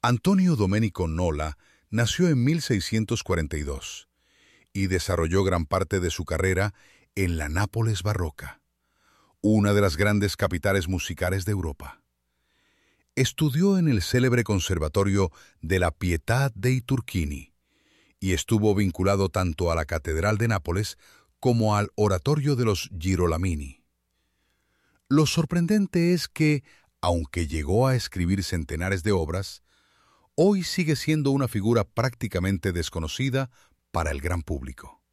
Antonio Domenico Nola nació en 1642 y desarrolló gran parte de su carrera en la Nápoles barroca, una de las grandes capitales musicales de Europa. Estudió en el célebre Conservatorio de la Pietà dei Turchini y estuvo vinculado tanto a la Catedral de Nápoles como al Oratorio de los Girolamini. Lo sorprendente es que, aunque llegó a escribir centenares de obras, hoy sigue siendo una figura prácticamente desconocida para el gran público.